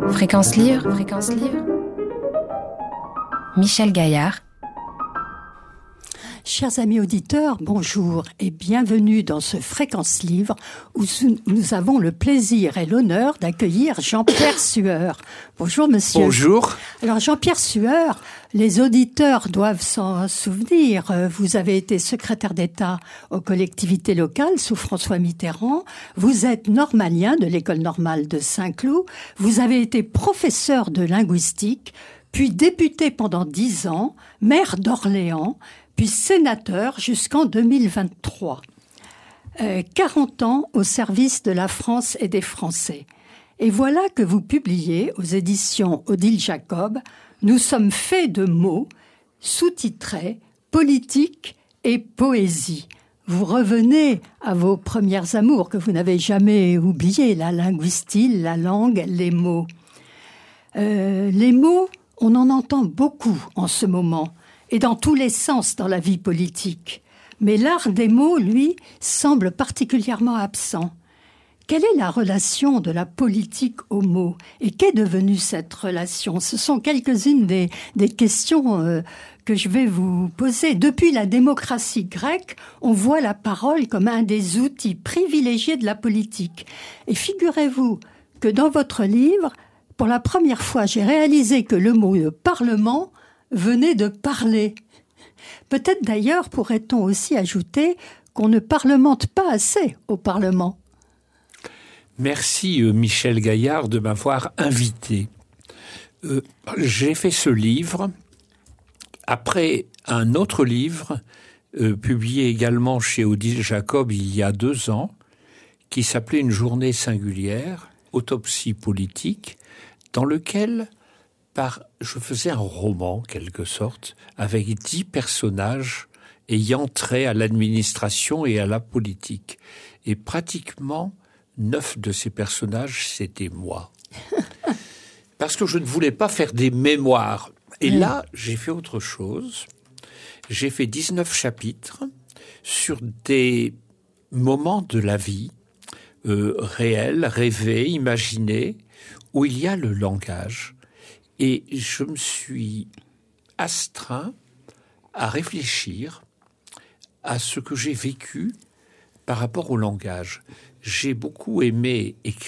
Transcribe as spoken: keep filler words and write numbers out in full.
Fréquence Livre, Fréquence Livre. Michel Gaillard. Chers amis auditeurs, bonjour et bienvenue dans ce Fréquence Livre où nous avons le plaisir et l'honneur d'accueillir Jean-Pierre Sueur. Bonjour monsieur. Bonjour. Alors Jean-Pierre Sueur, les auditeurs doivent s'en souvenir. Vous avez été secrétaire d'État aux collectivités locales sous François Mitterrand. Vous êtes normalien de l'école normale de Saint-Cloud. Vous avez été professeur de linguistique, puis député pendant dix ans, maire d'Orléans, puis sénateur jusqu'en deux mille vingt-trois. Euh, quarante ans au service de la France et des Français. Et voilà que vous publiez aux éditions Odile Jacob « Nous sommes faits de mots », sous-titrés « Politique et poésie ». Vous revenez à vos premières amours que vous n'avez jamais oubliées, la linguistique, la langue, les mots. Euh, les mots, on en entend beaucoup en ce moment, et dans tous les sens dans la vie politique. Mais l'art des mots, lui, semble particulièrement absent. Quelle est la relation de la politique aux mots? Et qu'est devenue cette relation? Ce sont quelques-unes des, des questions euh, que je vais vous poser. Depuis la démocratie grecque, on voit la parole comme un des outils privilégiés de la politique. Et figurez-vous que dans votre livre, pour la première fois, j'ai réalisé que le mot « parlement » venait de parler. Peut-être d'ailleurs pourrait-on aussi ajouter qu'on ne parlemente pas assez au Parlement. Merci euh, Michel Gaillard de m'avoir invité. Euh, j'ai fait ce livre après un autre livre euh, publié également chez Odile Jacob il y a deux ans qui s'appelait Une journée singulière, autopsie politique, dans lequel Par, je faisais un roman, en quelque sorte, avec dix personnages ayant trait à l'administration et à la politique. Et pratiquement, neuf de ces personnages, c'était moi. Parce que je ne voulais pas faire des mémoires. Et mmh. là, j'ai fait autre chose. J'ai fait dix-neuf chapitres sur des moments de la vie, euh, réels, rêvés, imaginés, où il y a le langage. Et je me suis astreint à réfléchir à ce que j'ai vécu par rapport au langage. J'ai beaucoup aimé écrire